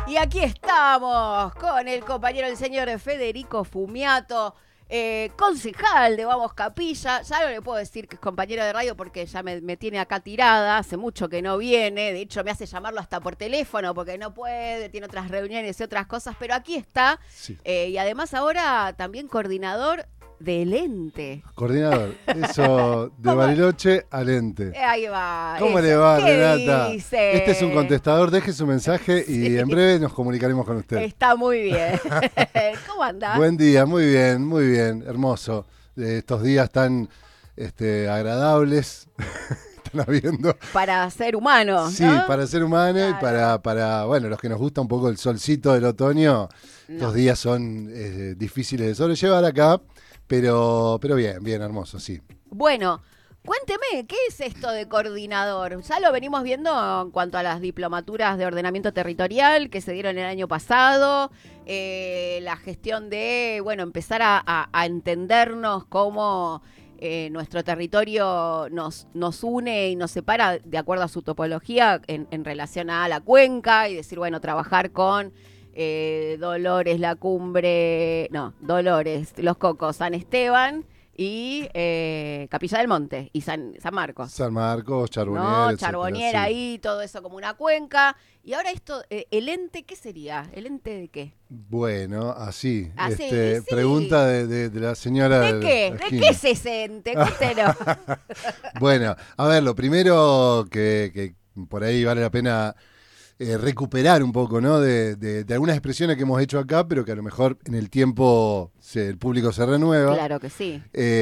Y aquí estamos con el compañero, el señor Federico Fumiato, concejal de Vamos Capilla. Ya no le puedo decir que es compañero de radio porque ya me tiene acá tirada, hace mucho que no viene, de hecho me hace llamarlo hasta por teléfono porque no puede, tiene otras reuniones y otras cosas, pero aquí está, Sí. Y además ahora también coordinador del ente. Coordinador, eso de Bariloche al ente. Ahí va. ¿Cómo eso. le va, ¿Qué Renata? dice? Este es un contestador, deje su mensaje y Sí. en breve nos comunicaremos con usted. Está muy bien. ¿Cómo anda? Buen día, muy bien, hermoso. Estos días tan agradables, están habiendo. Para ser humano, Sí, ¿no? para ser humano y Claro. para, bueno, los que nos gusta un poco el solcito del otoño, No. estos días son difíciles de sobrellevar acá, pero bien, hermoso, sí. Bueno, cuénteme, ¿qué es esto de coordinador? Ya lo venimos viendo en cuanto a las diplomaturas de ordenamiento territorial que se dieron el año pasado, la gestión de, bueno, empezar a entendernos cómo nuestro territorio nos une y nos separa de acuerdo a su topología en relación a la cuenca y decir, bueno, trabajar con Dolores, La Cumbre, no, Dolores, Los Cocos, San Esteban y Capilla del Monte y San Marcos. San Marcos, Charbonnier, No, etcétera, Charbonnier sí. ahí, todo eso como una cuenca. Y ahora esto, ¿el ente qué sería? ¿El ente de qué? Bueno, así. Así, sí. Pregunta de la señora. ¿De qué? la ¿De esquina. qué es ese ente? Cuéntelo. Bueno, a ver, lo primero que por ahí vale la pena recuperar un poco, ¿no? De algunas expresiones que hemos hecho acá, pero que a lo mejor en el tiempo el público se renueva. Claro que sí.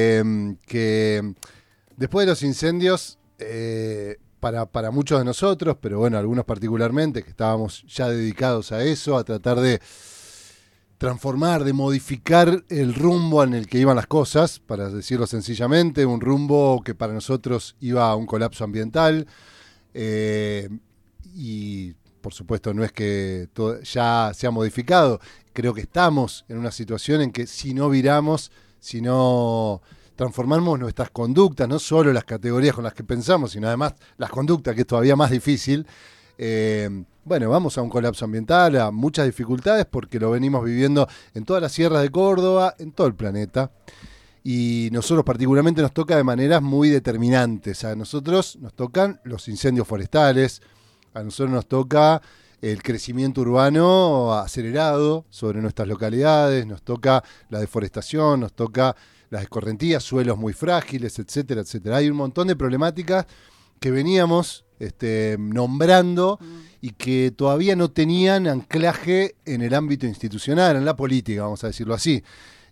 Que después de los incendios, para muchos de nosotros, pero bueno, algunos particularmente, que estábamos ya dedicados a eso, a tratar de transformar, de modificar el rumbo en el que iban las cosas, para decirlo sencillamente, un rumbo que para nosotros iba a un colapso ambiental, y por supuesto no es que ya se ha modificado, creo que estamos en una situación en que si no viramos, si no transformamos nuestras conductas, no solo las categorías con las que pensamos, sino además las conductas, que es todavía más difícil, bueno, vamos a un colapso ambiental, a muchas dificultades, porque lo venimos viviendo en todas las sierras de Córdoba, en todo el planeta. Y nosotros particularmente nos toca de maneras muy determinantes. A nosotros nos tocan los incendios forestales, a nosotros nos toca el crecimiento urbano acelerado sobre nuestras localidades, nos toca la deforestación, nos toca las escorrentías, suelos muy frágiles, etcétera, etcétera. Hay un montón de problemáticas que veníamos nombrando y que todavía no tenían anclaje en el ámbito institucional, en la política, vamos a decirlo así.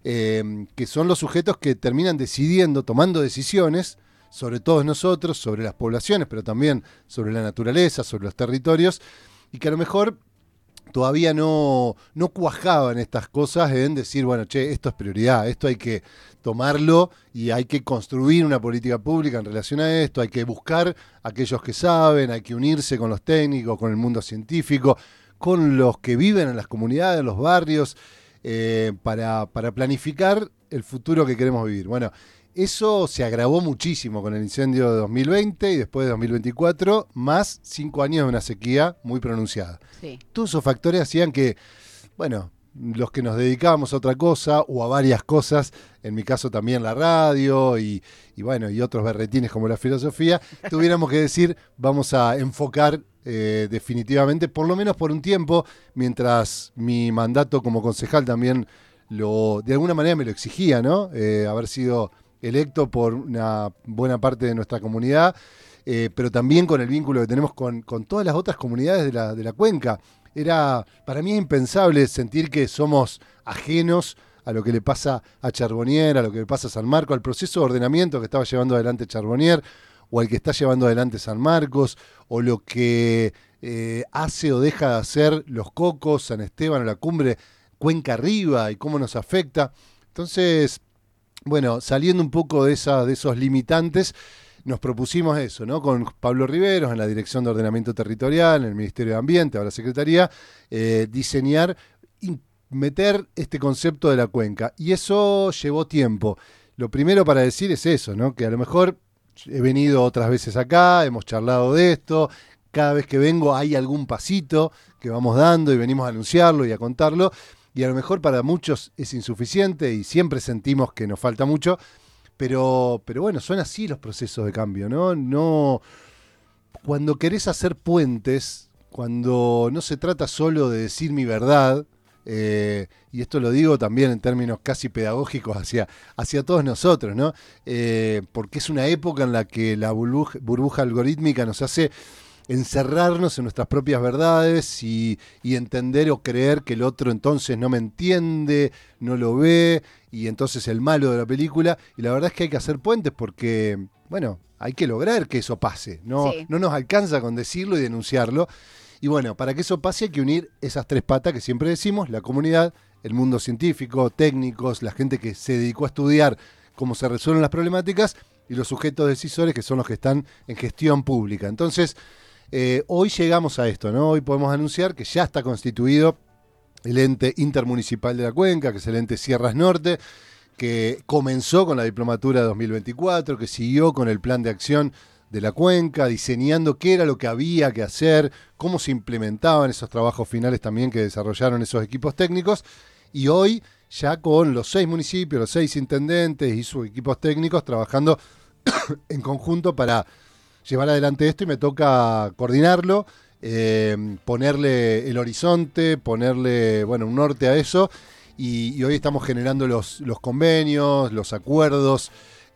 Que son los sujetos que terminan decidiendo, tomando decisiones sobre todos nosotros, sobre las poblaciones, pero también sobre la naturaleza, sobre los territorios, y que a lo mejor todavía no cuajaban estas cosas en decir, bueno, che, esto es prioridad, esto hay que tomarlo y hay que construir una política pública en relación a esto, hay que buscar a aquellos que saben, hay que unirse con los técnicos, con el mundo científico, con los que viven en las comunidades, en los barrios, para planificar el futuro que queremos vivir. Bueno, eso se agravó muchísimo con el incendio de 2020 y después de 2024, más 5 años de una sequía muy pronunciada. Sí. Todos esos factores hacían que, bueno, los que nos dedicábamos a otra cosa o a varias cosas, en mi caso también la radio y bueno, y otros berretines como la filosofía, tuviéramos que decir, vamos a enfocar definitivamente, por lo menos por un tiempo, mientras mi mandato como concejal también de alguna manera me lo exigía, ¿no? Haber sido electo por una buena parte de nuestra comunidad, pero también con el vínculo que tenemos con todas las otras comunidades de la cuenca. Para mí es impensable sentir que somos ajenos a lo que le pasa a Charbonnier, a lo que le pasa a San Marcos, al proceso de ordenamiento que estaba llevando adelante Charbonnier, o al que está llevando adelante San Marcos, o lo que hace o deja de hacer Los Cocos, San Esteban o La Cumbre, Cuenca Arriba, y cómo nos afecta. Entonces, bueno, saliendo un poco de esos limitantes, nos propusimos eso, ¿no? Con Pablo Riveros en la Dirección de Ordenamiento Territorial, en el Ministerio de Ambiente, ahora Secretaría, diseñar y meter este concepto de la cuenca. Y eso llevó tiempo. Lo primero para decir es eso, ¿no? Que a lo mejor he venido otras veces acá, hemos charlado de esto, cada vez que vengo hay algún pasito que vamos dando y venimos a anunciarlo y a contarlo, y a lo mejor para muchos es insuficiente y siempre sentimos que nos falta mucho, pero bueno, son así los procesos de cambio, ¿no? No, cuando querés hacer puentes, cuando no se trata solo de decir mi verdad, y esto lo digo también en términos casi pedagógicos hacia todos nosotros, ¿no? Porque es una época en la que la burbuja algorítmica nos hace encerrarnos en nuestras propias verdades y entender o creer que el otro entonces no me entiende, no lo ve, y entonces el malo de la película. Y la verdad es que hay que hacer puentes porque, bueno, hay que lograr que eso pase. No, Sí. no nos alcanza con decirlo y denunciarlo. Y bueno, para que eso pase hay que unir esas tres patas que siempre decimos: la comunidad, el mundo científico, técnicos, la gente que se dedicó a estudiar cómo se resuelven las problemáticas, y los sujetos decisores, que son los que están en gestión pública. Entonces, hoy llegamos a esto, ¿no? Hoy podemos anunciar que ya está constituido el ente intermunicipal de la Cuenca, que es el ente Sierras Norte, que comenzó con la diplomatura de 2024, que siguió con el plan de acción de la Cuenca, diseñando qué era lo que había que hacer, cómo se implementaban esos trabajos finales también que desarrollaron esos equipos técnicos, y hoy ya con los 6 municipios, los 6 intendentes y sus equipos técnicos trabajando en conjunto para llevar adelante esto, y me toca coordinarlo, ponerle el horizonte, ponerle, bueno, un norte a eso, y hoy estamos generando los convenios, los acuerdos,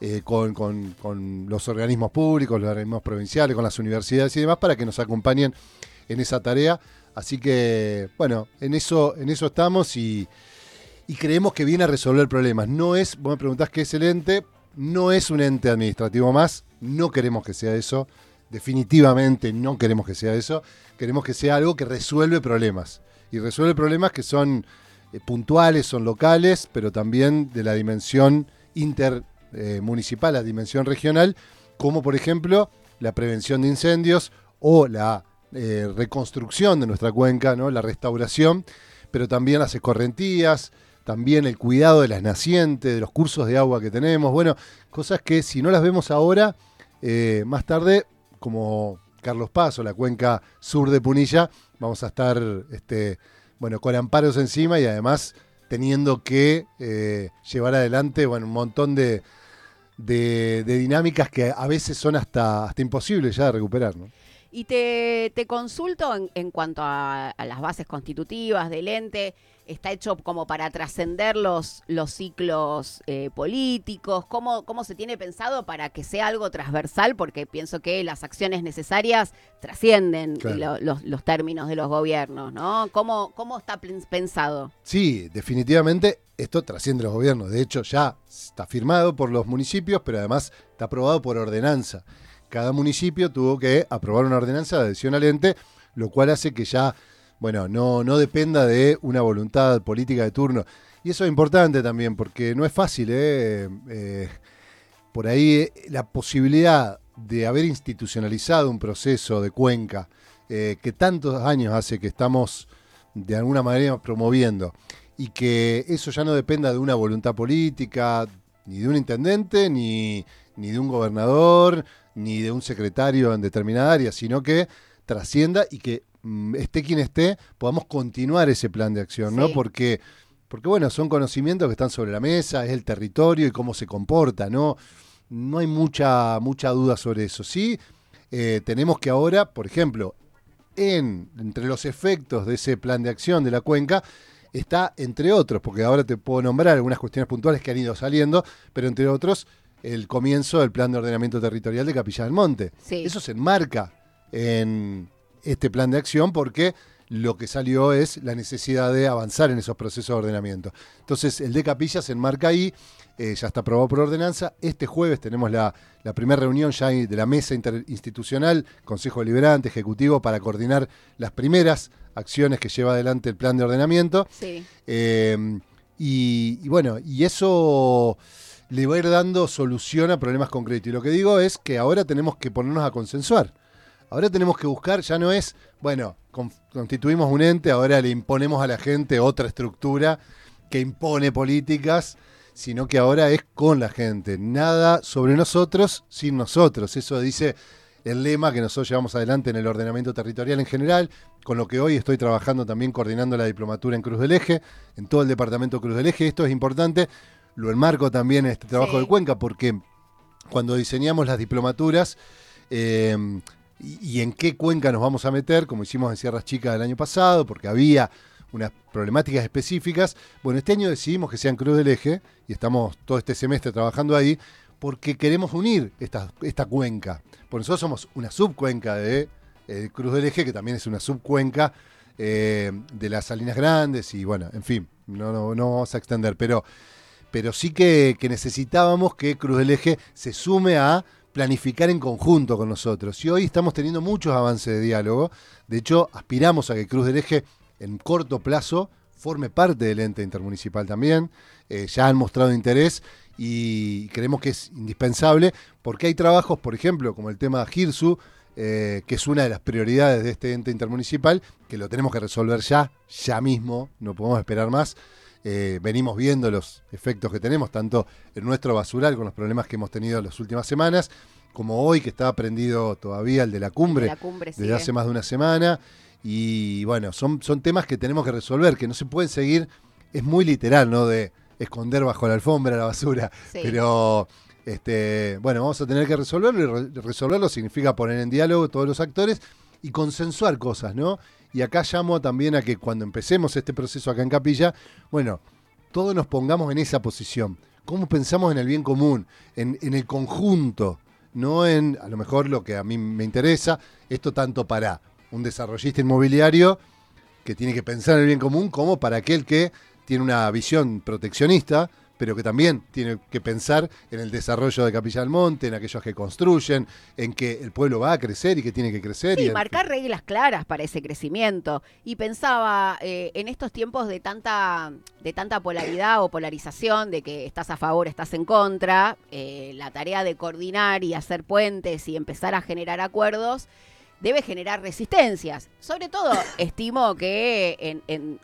con los organismos públicos, los organismos provinciales, con las universidades y demás, para que nos acompañen en esa tarea. Así que, bueno, en eso estamos, y creemos que viene a resolver problemas. No es, vos me preguntás qué es el ente, no es un ente administrativo más, no queremos que sea eso, definitivamente no queremos que sea eso, queremos que sea algo que resuelve problemas, y resuelve problemas que son puntuales, son locales, pero también de la dimensión municipal, la dimensión regional, como por ejemplo la prevención de incendios o la reconstrucción de nuestra cuenca, ¿no? La restauración, pero también las escorrentías, también el cuidado de las nacientes, de los cursos de agua que tenemos, bueno, cosas que si no las vemos ahora, más tarde, como Carlos Paz o la cuenca sur de Punilla, vamos a estar bueno, con amparos encima, y además teniendo que llevar adelante, bueno, un montón de dinámicas que a veces son hasta imposibles ya de recuperar, ¿no? Y te consulto en cuanto a las bases constitutivas del ente. ¿Está hecho como para trascender los ciclos políticos? ¿Cómo se tiene pensado para que sea algo transversal? Porque pienso que las acciones necesarias trascienden, claro, los términos de los gobiernos, ¿no? ¿Cómo está pensado? Sí, definitivamente esto trasciende los gobiernos. De hecho, ya está firmado por los municipios, pero además está aprobado por ordenanza. Cada municipio tuvo que aprobar una ordenanza de adhesión al ente, lo cual hace que ya, bueno, no dependa de una voluntad política de turno. Y eso es importante también, porque no es fácil, por ahí la posibilidad de haber institucionalizado un proceso de Cuenca, que tantos años hace que estamos de alguna manera promoviendo, y que eso ya no dependa de una voluntad política, ni de un intendente, ni de un gobernador, ni de un secretario en determinada área, sino que trascienda y que esté quien esté, podamos continuar ese plan de acción, sí, ¿no? Porque bueno, son conocimientos que están sobre la mesa, es el territorio y cómo se comporta, ¿no? No hay mucha duda sobre eso. Sí, tenemos que ahora, por ejemplo, entre los efectos de ese plan de acción de la cuenca, está, entre otros, porque ahora te puedo nombrar algunas cuestiones puntuales que han ido saliendo, pero entre otros, el comienzo del plan de ordenamiento territorial de Capilla del Monte. Sí. Eso se enmarca en este plan de acción porque lo que salió es la necesidad de avanzar en esos procesos de ordenamiento. Entonces, el de Capilla se enmarca ahí, ya está aprobado por ordenanza. Este jueves tenemos la primera reunión ya de la mesa interinstitucional, Consejo Deliberante, Ejecutivo, para coordinar las primeras acciones que lleva adelante el plan de ordenamiento. Sí. Y bueno, y eso le va a ir dando solución a problemas concretos. Y lo que digo es que ahora tenemos que ponernos a consensuar. Ahora tenemos que buscar, ya no es, bueno, constituimos un ente, ahora le imponemos a la gente otra estructura que impone políticas, sino que ahora es con la gente. Nada sobre nosotros sin nosotros. Eso dice el lema que nosotros llevamos adelante en el ordenamiento territorial en general, con lo que hoy estoy trabajando también coordinando la diplomatura en Cruz del Eje, en todo el departamento Cruz del Eje. Esto es importante, lo enmarco también en este trabajo de Cuenca, porque cuando diseñamos las diplomaturas y en qué cuenca nos vamos a meter, como hicimos en Sierras Chicas el año pasado, porque había unas problemáticas específicas, bueno, este año decidimos que sea en Cruz del Eje, y estamos todo este semestre trabajando ahí, porque queremos unir esta cuenca. Por nosotros somos una subcuenca de Cruz del Eje, que también es una subcuenca de las Salinas Grandes, y bueno, en fin, no vamos a extender, pero sí que necesitábamos que Cruz del Eje se sume a planificar en conjunto con nosotros. Y hoy estamos teniendo muchos avances de diálogo. De hecho, aspiramos a que Cruz del Eje, en corto plazo, forme parte del ente intermunicipal también. Ya han mostrado interés y creemos que es indispensable, porque hay trabajos, por ejemplo, como el tema GIRSU, que es una de las prioridades de este ente intermunicipal, que lo tenemos que resolver ya mismo, no podemos esperar más. Venimos viendo los efectos que tenemos, tanto en nuestro basural, con los problemas que hemos tenido en las últimas semanas, como hoy, que está prendido todavía el de la cumbre desde hace más de una semana. Y bueno, son temas que tenemos que resolver, que no se pueden seguir, es muy literal, ¿no?, de esconder bajo la alfombra la basura, pero bueno, vamos a tener que resolverlo, y resolverlo significa poner en diálogo todos los actores y consensuar cosas, ¿no? Y acá llamo también a que cuando empecemos este proceso acá en Capilla, bueno, todos nos pongamos en esa posición. ¿Cómo pensamos en el bien común, en el conjunto? No en, a lo mejor, lo que a mí me interesa, esto tanto para un desarrollista inmobiliario que tiene que pensar en el bien común, como para aquel que tiene una visión proteccionista, pero que también tiene que pensar en el desarrollo de Capilla del Monte, en aquellos que construyen, en que el pueblo va a crecer y que tiene que crecer. Sí, marcar reglas claras para ese crecimiento. Y pensaba, en estos tiempos de tanta polaridad o polarización, de que estás a favor, estás en contra, la tarea de coordinar y hacer puentes y empezar a generar acuerdos debe generar resistencias. Sobre todo, estimo que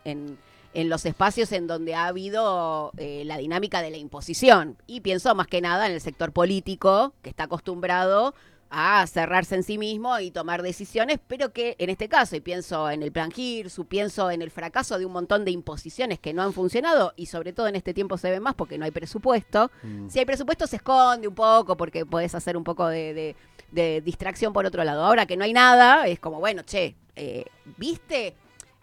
en los espacios en donde ha habido la dinámica de la imposición. Y pienso más que nada en el sector político, que está acostumbrado a cerrarse en sí mismo y tomar decisiones, pero que en este caso, y pienso en el plan GIRSU, pienso en el fracaso de un montón de imposiciones que no han funcionado, y sobre todo en este tiempo se ve más porque no hay presupuesto. Si hay presupuesto se esconde un poco porque podés hacer un poco de distracción por otro lado. Ahora que no hay nada, es como, bueno, ¿viste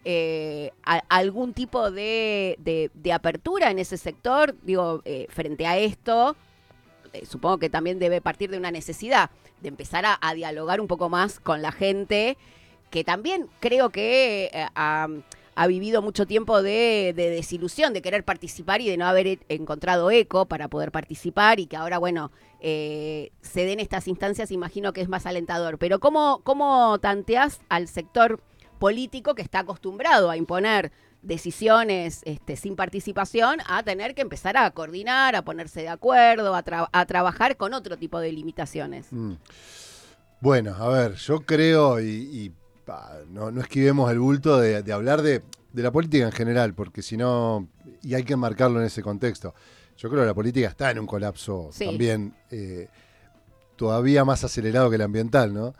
algún tipo de apertura en ese sector? Digo, frente a esto, supongo que también debe partir de una necesidad de empezar a dialogar un poco más con la gente, que también creo que ha vivido mucho tiempo de desilusión, de querer participar y de no haber encontrado eco para poder participar, y que ahora, bueno, se den estas instancias, imagino que es más alentador. Pero ¿cómo tanteás al sector político que está acostumbrado a imponer decisiones sin participación, a tener que empezar a coordinar, a ponerse de acuerdo, a trabajar con otro tipo de limitaciones? Bueno, a ver, yo creo, no esquivemos el bulto de hablar de la política en general, porque si no, y hay que enmarcarlo en ese contexto. Yo creo que la política está en un colapso también todavía más acelerado que el ambiental, ¿no?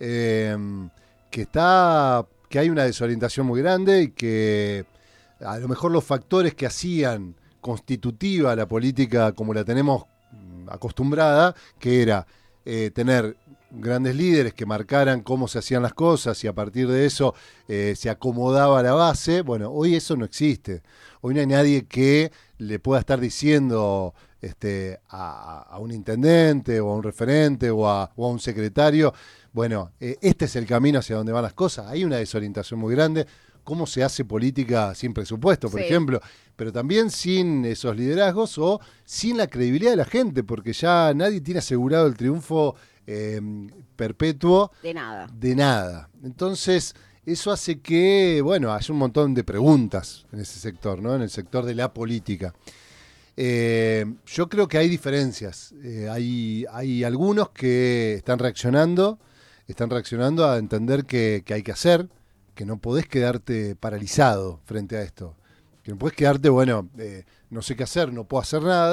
Que hay una desorientación muy grande, y que a lo mejor los factores que hacían constitutiva la política como la tenemos acostumbrada, que era tener grandes líderes que marcaran cómo se hacían las cosas, y a partir de eso se acomodaba la base. Bueno, hoy eso no existe. Hoy no hay nadie que le pueda estar diciendo a un intendente o a un referente o a un secretario, bueno, este es el camino hacia donde van las cosas. Hay una desorientación muy grande. ¿Cómo se hace política sin presupuesto, por ejemplo? Pero también sin esos liderazgos, o sin la credibilidad de la gente, porque ya nadie tiene asegurado el triunfo perpetuo. De nada. Entonces, eso hace que, bueno, haya un montón de preguntas en ese sector, ¿no? En el sector de la política. Yo creo que hay diferencias. Hay algunos que están reaccionando a entender que hay que hacer, que no podés quedarte paralizado frente a esto, que no podés quedarte, bueno, no sé qué hacer, no puedo hacer nada.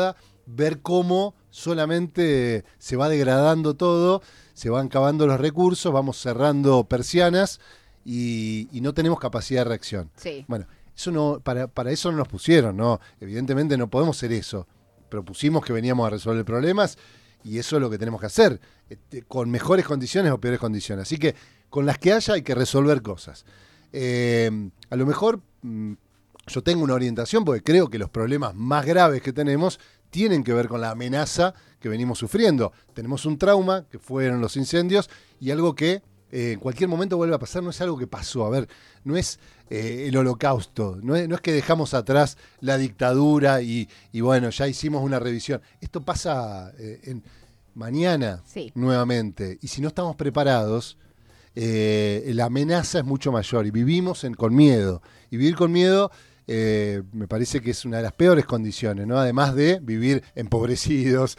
ver cómo solamente se va degradando todo, se van cavando los recursos, vamos cerrando persianas y no tenemos capacidad de reacción. Sí. Bueno, eso no, para eso no nos pusieron, ¿no? Evidentemente no podemos ser eso. Propusimos que veníamos a resolver problemas y eso es lo que tenemos que hacer, con mejores condiciones o peores condiciones. Así que con las que haya hay que resolver cosas. A lo mejor yo tengo una orientación porque creo que los problemas más graves que tenemos tienen que ver con la amenaza que venimos sufriendo. Tenemos un trauma, que fueron los incendios, y algo que en cualquier momento vuelve a pasar, no es algo que pasó. A ver, no es el holocausto, no es que dejamos atrás la dictadura y bueno, ya hicimos una revisión. Esto pasa mañana nuevamente, y si no estamos preparados, la amenaza es mucho mayor y vivimos con miedo. Y vivir con miedo me parece que es una de las peores condiciones, ¿no? Además de vivir empobrecidos,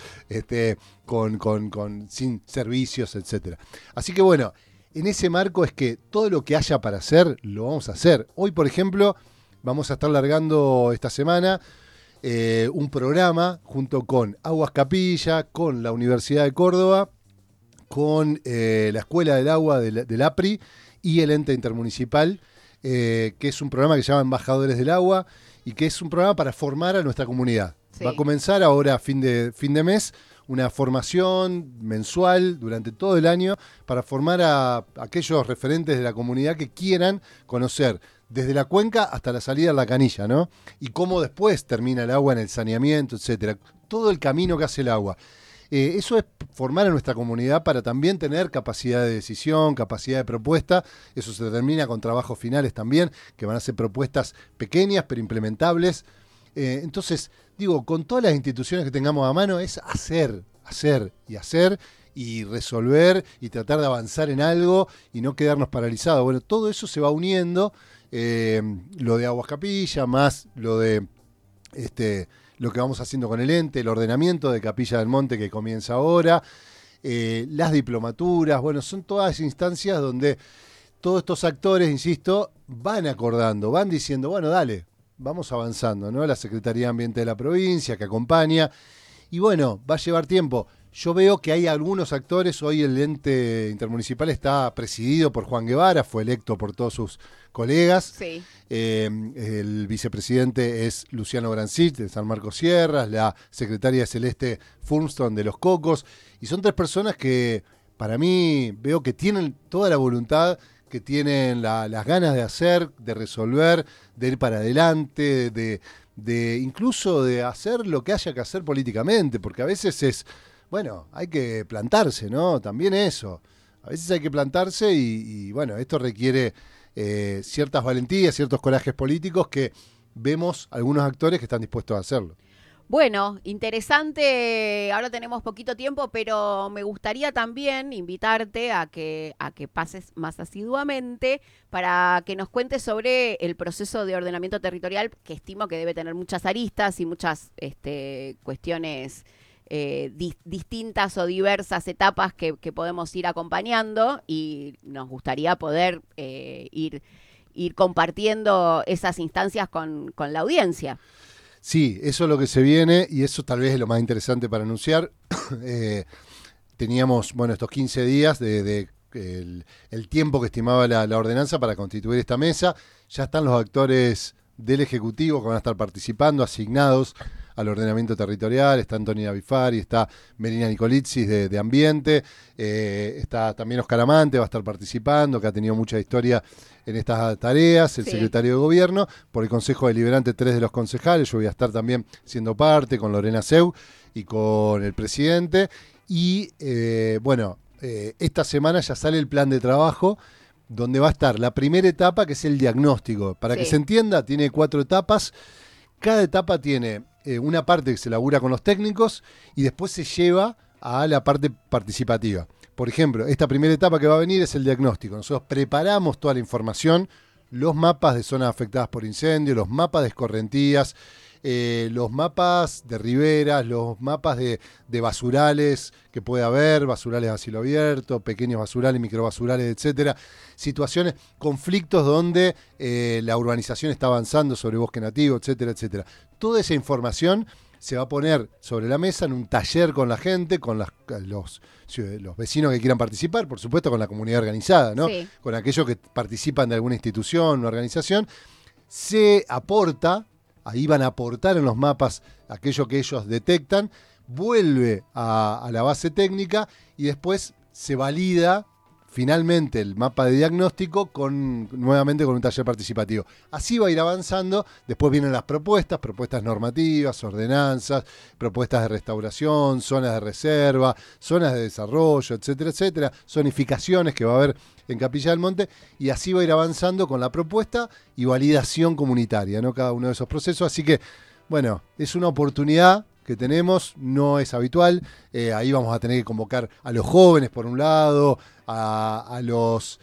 sin servicios, etcétera. Así que bueno, en ese marco es que todo lo que haya para hacer, lo vamos a hacer. Hoy, por ejemplo, vamos a estar largando esta semana un programa junto con Aguas Capilla, con la Universidad de Córdoba, con la Escuela del Agua del APRI y el ente intermunicipal, que es un programa que se llama Embajadores del Agua y que es un programa para formar a nuestra comunidad. Sí. Va a comenzar ahora, fin de mes, una formación mensual durante todo el año para formar a aquellos referentes de la comunidad que quieran conocer desde la cuenca hasta la salida de la canilla, ¿no? Y cómo después termina el agua en el saneamiento, etcétera. Todo el camino que hace el agua. Eso es formar a nuestra comunidad para también tener capacidad de decisión, capacidad de propuesta. Eso se determina con trabajos finales también, que van a ser propuestas pequeñas pero implementables. Entonces, digo, con todas las instituciones que tengamos a mano es hacer y resolver y tratar de avanzar en algo y no quedarnos paralizados. Bueno, todo eso se va uniendo, lo de Aguas Capilla, más lo de lo que vamos haciendo con el ente, el ordenamiento de Capilla del Monte que comienza ahora, las diplomaturas, bueno, son todas instancias donde todos estos actores, insisto, van acordando, van diciendo, bueno, dale, vamos avanzando, ¿no? La Secretaría de Ambiente de la provincia que acompaña, y bueno, va a llevar tiempo. Yo veo que hay algunos actores, hoy el ente intermunicipal está presidido por Juan Guevara, fue electo por todos sus colegas. Sí. El vicepresidente es Luciano Brancich de San Marcos Sierras, la secretaria es Celeste Furmston de Los Cocos, y son tres personas que para mí veo que tienen toda la voluntad, que tienen las ganas de hacer, de resolver, de ir para adelante, de incluso de hacer lo que haya que hacer políticamente, porque a veces es, bueno, hay que plantarse, ¿no? También eso. A veces hay que plantarse y bueno, esto requiere ciertas valentías, ciertos corajes políticos que vemos algunos actores que están dispuestos a hacerlo. Bueno, interesante, ahora tenemos poquito tiempo, pero me gustaría también invitarte a que pases más asiduamente para que nos cuentes sobre el proceso de ordenamiento territorial, que estimo que debe tener muchas aristas y muchas cuestiones distintas o diversas etapas que podemos ir acompañando, y nos gustaría poder ir compartiendo esas instancias con la audiencia. Sí, eso es lo que se viene y eso tal vez es lo más interesante para anunciar. Teníamos, bueno, estos 15 días el tiempo que estimaba la ordenanza para constituir esta mesa. Ya están los actores del Ejecutivo que van a estar participando, asignados al ordenamiento territorial. Está Antonina Bifari, está Melina Nicolitsis de Ambiente, está también Oscar Amante, va a estar participando, que ha tenido mucha historia en estas tareas, el secretario de Gobierno, por el Consejo Deliberante 3 de los concejales. Yo voy a estar también siendo parte con Lorena Seu y con el presidente. Y esta semana ya sale el plan de trabajo, donde va a estar la primera etapa, que es el diagnóstico. Para que se entienda, tiene 4 etapas. Cada etapa tiene una parte que se labura con los técnicos y después se lleva a la parte participativa. Por ejemplo, esta primera etapa que va a venir es el diagnóstico. Nosotros preparamos toda la información, los mapas de zonas afectadas por incendio, los mapas de escorrentías, los mapas de riberas, los mapas de basurales que puede haber, basurales a cielo abierto, pequeños basurales, microbasurales, etcétera. Situaciones, conflictos donde la urbanización está avanzando sobre bosque nativo, etcétera, etcétera. Toda esa información se va a poner sobre la mesa en un taller con la gente, con los vecinos que quieran participar, por supuesto con la comunidad organizada, ¿no? Sí. Con aquellos que participan de alguna institución o organización. Se aporta, ahí van a aportar en los mapas aquello que ellos detectan, vuelve a la base técnica y después se valida finalmente el mapa de diagnóstico nuevamente con un taller participativo. Así va a ir avanzando, después vienen las propuestas normativas, ordenanzas, propuestas de restauración, zonas de reserva, zonas de desarrollo, etcétera, etcétera, zonificaciones que va a haber en Capilla del Monte, y así va a ir avanzando con la propuesta y validación comunitaria, ¿no? Cada uno de esos procesos. Así que, bueno, es una oportunidad que tenemos, no es habitual. Ahí vamos a tener que convocar a los jóvenes por un lado, a los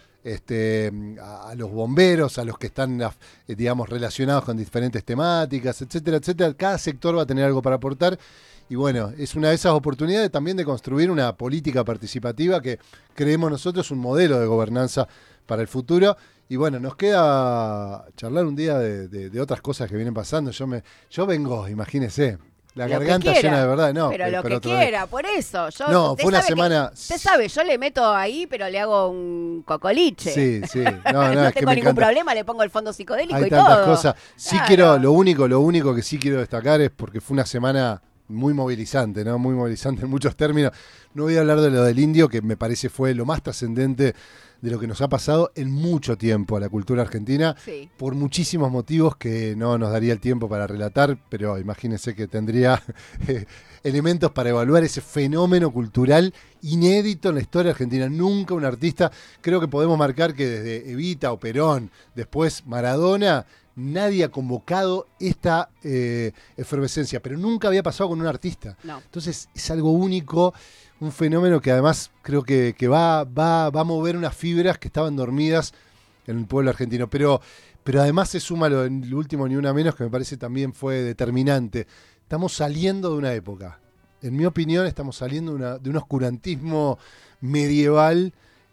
bomberos, a los que están, digamos, relacionados con diferentes temáticas, etcétera, etcétera. Cada sector va a tener algo para aportar. Y bueno, es una de esas oportunidades también de construir una política participativa que creemos nosotros un modelo de gobernanza para el futuro. Y bueno, nos queda charlar un día de otras cosas que vienen pasando. Yo vengo, imagínese, la Lo garganta que quiera, llena de verdad, no. pero lo que otro día. quiera, por eso. No, fue una semana. Usted sabe, yo le meto ahí, pero le hago un cocoliche. Sí, sí. No, No es que tengo me ningún encanta. problema, le pongo el fondo psicodélico Hay y tantas todo. cosas. Sí Claro. quiero, lo único que sí quiero destacar es porque fue una semana muy movilizante, ¿no? Muy movilizante en muchos términos. No voy a hablar de lo del indio, que me parece fue lo más trascendente de lo que nos ha pasado en mucho tiempo a la cultura argentina, Sí. por muchísimos motivos que no nos daría el tiempo para relatar, pero imagínense que tendría elementos para evaluar ese fenómeno cultural inédito en la historia argentina. Nunca un artista, creo que podemos marcar que desde Evita o Perón, después Maradona, nadie ha convocado esta efervescencia, pero nunca había pasado con un artista. No. Entonces es algo único, un fenómeno que además creo que va a mover unas fibras que estaban dormidas en el pueblo argentino. Pero además se suma lo último, ni una menos, que me parece también fue determinante. Estamos saliendo de una época. En mi opinión, estamos saliendo de un oscurantismo medieval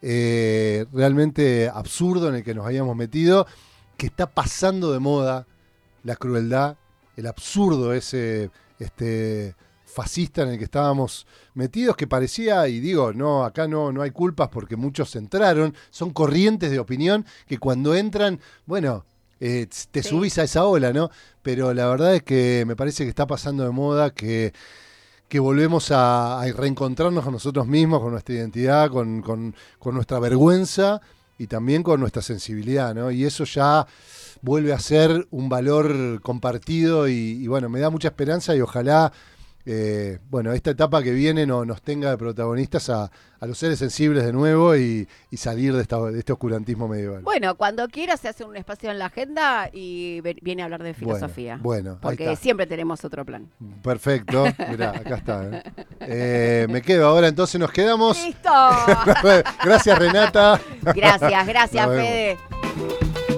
realmente absurdo en el que nos habíamos metido, que está pasando de moda la crueldad, el absurdo ese fascista en el que estábamos metidos, que parecía, y digo, no, acá no hay culpas porque muchos entraron, son corrientes de opinión que cuando entran, bueno, te subís a esa ola, ¿no? Pero la verdad es que me parece que está pasando de moda, que volvemos a reencontrarnos con nosotros mismos, con nuestra identidad, con nuestra vergüenza y también con nuestra sensibilidad, ¿no? Y eso ya vuelve a ser un valor compartido y bueno, me da mucha esperanza y ojalá esta etapa que viene nos tenga de protagonistas a los seres sensibles de nuevo y salir de este oscurantismo medieval. Bueno, cuando quiera se hace un espacio en la agenda y viene a hablar de filosofía. Bueno, porque ahí está. siempre tenemos otro plan. Perfecto, mirá, acá está. Me quedo ahora, entonces nos quedamos. ¡Listo! Gracias, Renata. Gracias, Nos vemos. Fede.